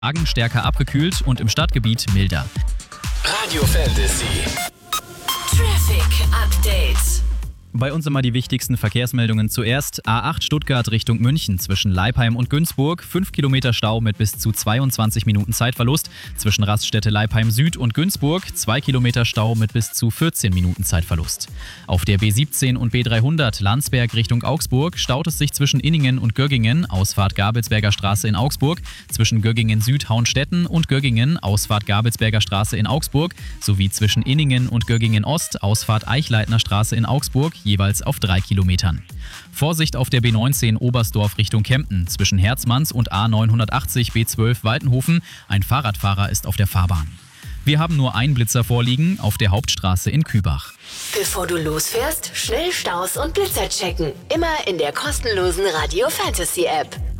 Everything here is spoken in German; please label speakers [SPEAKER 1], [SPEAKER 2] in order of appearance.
[SPEAKER 1] Tagen stärker abgekühlt und im Stadtgebiet milder.
[SPEAKER 2] Radio Fantasy.
[SPEAKER 3] Traffic Update.
[SPEAKER 1] Bei uns immer die wichtigsten Verkehrsmeldungen zuerst. A8 Stuttgart Richtung München zwischen Leipheim und Günzburg. 5 Kilometer Stau mit bis zu 22 Minuten Zeitverlust. Zwischen Raststätte Leipheim Süd und Günzburg 2 Kilometer Stau mit bis zu 14 Minuten Zeitverlust. Auf der B17 und B300 Landsberg Richtung Augsburg staut es sich zwischen Inningen und Göggingen, Ausfahrt Gabelsberger Straße in Augsburg, zwischen Göggingen Süd Hauenstetten und Göggingen, Ausfahrt Gabelsberger Straße in Augsburg, sowie zwischen Inningen und Göggingen Ost, Ausfahrt Eichleitner Straße in Augsburg, jeweils auf 3 Kilometern. Vorsicht auf der B19 Oberstdorf Richtung Kempten zwischen Herzmanns und A980 B12 Waltenhofen. Ein Fahrradfahrer ist auf der Fahrbahn. Wir haben nur einen Blitzer vorliegen auf der Hauptstraße in Kübach.
[SPEAKER 3] Bevor du losfährst, schnell Staus und Blitzer checken. Immer in der kostenlosen Radio Fantasy App.